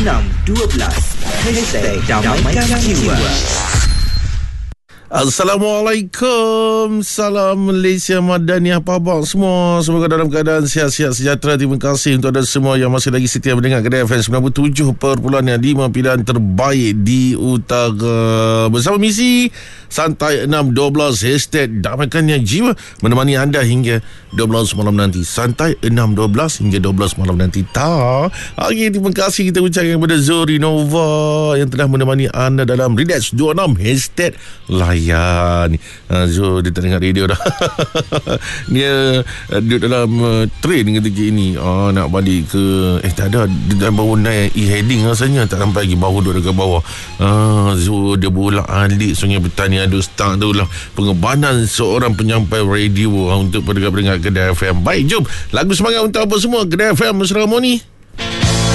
612 #Damaikan Jiwa. Assalamualaikum. Salam Malaysia Madaniah, apa khabar semua? Semoga dalam keadaan sihat-sihat sejahtera. Terima kasih untuk anda semua yang masih lagi setia mendengar Kedah FM 97.5, pilihan terbaik di utara. Bersama misi Santai 6.12 #Damaikannya Jiwa, menemani anda hingga 12 malam nanti. Santai 6.12 hingga 12 malam nanti. Okey, terima kasih kita ucapkan kepada Zori Nova yang telah menemani anda dalam Relax 26 #layan. Zul dia tak dengar radio dah. Dia duduk dalam train ketika ini. Nak balik ke tak ada, dia baru naik e-heading rasanya, tak sampai lagi, baru duduk dekat bawah. Zul dia bolak alik Sungai Petani ada start tu lah pengebanan seorang penyampai radio untuk pendengar-pendengar Kedah FM. Baik, jom lagu semangat untuk apa semua Kedah FM Mesra Harmoni.